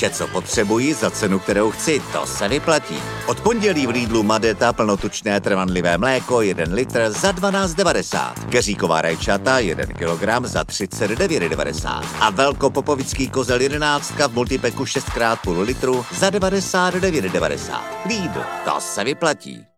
Vše, co potřebuji, za cenu, kterou chci, to se vyplatí. Od pondělí v Lidlu Madeta plnotučné trvanlivé mléko 1 litr za 12,90. Keříková rajčata 1 kg za 39,90. A velkopopovický kozel 11 v multipeku 6x půl litru za 99,90. Lidl, to se vyplatí.